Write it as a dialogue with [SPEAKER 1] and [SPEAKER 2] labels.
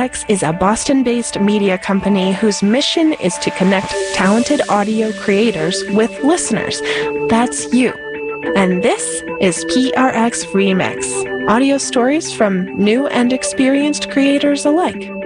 [SPEAKER 1] PRX is a Boston-based media company whose mission is to connect talented audio creators with listeners. That's you. And this is PRX Remix, audio stories from new and experienced creators alike.